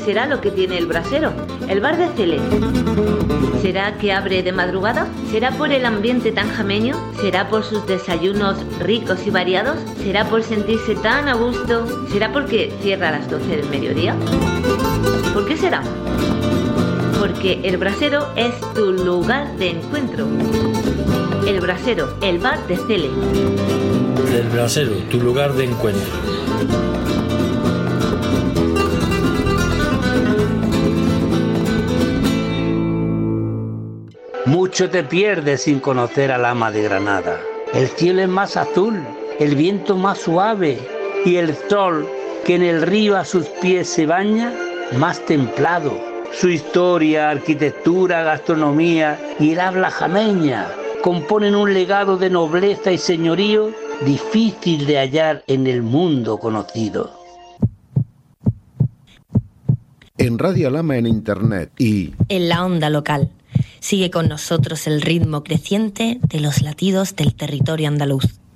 será lo que tiene el brasero? El bar de Cele. ¿Será que abre de madrugada? ¿Será por el ambiente tan jameño? ¿Será por sus desayunos ricos y variados? ¿Será por sentirse tan a gusto? ¿Será porque cierra a las 12 del mediodía? ¿Por qué será? Porque el brasero es tu lugar de encuentro. El brasero, el bar de Cele. El brasero, tu lugar de encuentro. Mucho te pierdes sin conocer al ama de Granada. El cielo es más azul, el viento más suave y el sol que en el río a sus pies se baña, más templado. Su historia, arquitectura, gastronomía y el habla jameña componen un legado de nobleza y señorío difícil de hallar en el mundo conocido. En Radio Alhama en Internet y en la onda local. Sigue con nosotros el ritmo creciente de los latidos del territorio andaluz.